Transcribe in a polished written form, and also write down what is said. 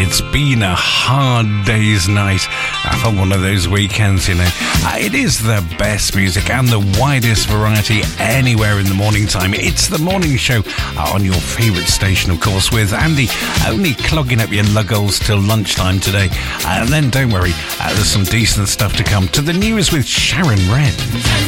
It's been a hard day's night for one of those weekends, you know. It is the best music and the widest variety anywhere in the morning time. It's the morning show on your favourite station, of course, with Andy only clogging up your lugholes till lunchtime today. And then don't worry, there's some decent stuff to come. To the news with Sharon Red.